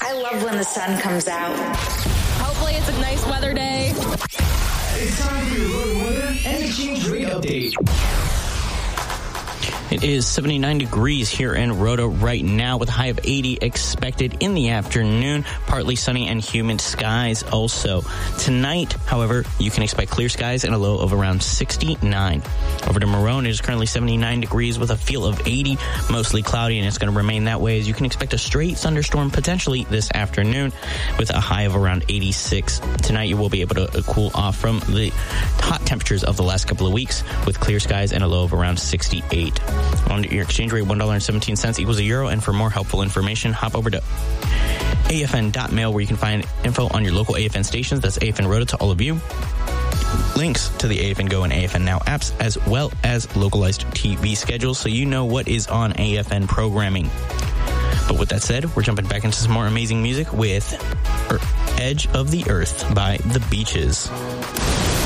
I love when the sun comes out. Hopefully it's a nice weather day. It's time for your road weather and exchange rate update. It is 79 degrees here in Roto right now with a high of 80 expected in the afternoon. Partly sunny and humid skies also. Tonight, however, you can expect clear skies and a low of around 69. Over to Marone, it is currently 79 degrees with a feel of 80, mostly cloudy, and it's going to remain that way as you can expect a straight thunderstorm potentially this afternoon with a high of around 86. Tonight, you will be able to cool off from the hot temperatures of the last couple of weeks with clear skies and a low of around 68. On your exchange rate, $1.17 equals a euro. And for more helpful information, hop over to afn.mail where you can find info on your local AFN stations. That's AFN Roto to all of you. Links to the AFN Go and AFN Now apps, as well as localized TV schedules so you know what is on AFN programming. But with that said, we're jumping back into some more amazing music with Edge of the Earth by The Beaches.